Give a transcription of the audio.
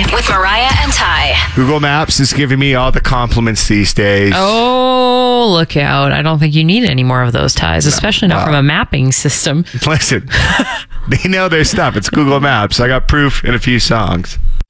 with Mariah and Ty. Google Maps is giving me all the compliments these days. Oh, look out. I don't think you need any more of those ties, especially not from a mapping system. Listen, they know their stuff. It's Google Maps. I got proof in a few songs.